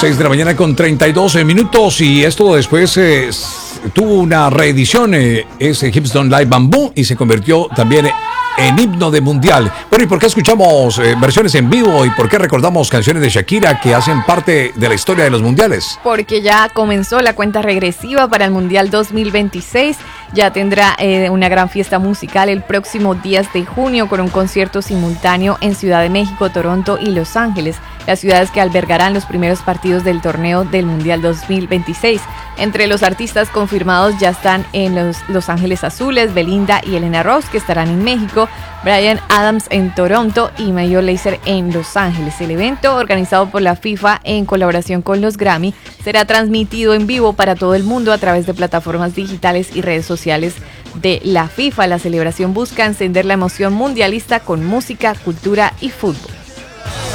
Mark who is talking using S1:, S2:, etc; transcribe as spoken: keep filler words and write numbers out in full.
S1: seis de la mañana con treinta y dos minutos y esto después eh, tuvo una reedición, eh, ese Hips Don't Lie Bamboo, y se convirtió también en himno de mundial. Bueno, ¿y por qué escuchamos eh, versiones en vivo y por qué recordamos canciones de Shakira que hacen parte de la historia de los mundiales?
S2: Porque ya comenzó la cuenta regresiva para el Mundial dos mil veintiséis. Ya tendrá eh, una gran fiesta musical el próximo diez de junio con un concierto simultáneo en Ciudad de México, Toronto y Los Ángeles, las ciudades que albergarán los primeros partidos del torneo del Mundial dos mil veintiséis. Entre los artistas confirmados ya están en los Los Ángeles Azules, Belinda y Elena Rose, que estarán en México, Bryan Adams en Toronto y Major Lazer en Los Ángeles. El evento, organizado por la FIFA en colaboración con los Grammy, será transmitido en vivo para todo el mundo a través de plataformas digitales y redes sociales de la FIFA. La celebración busca encender la emoción mundialista con música, cultura y fútbol.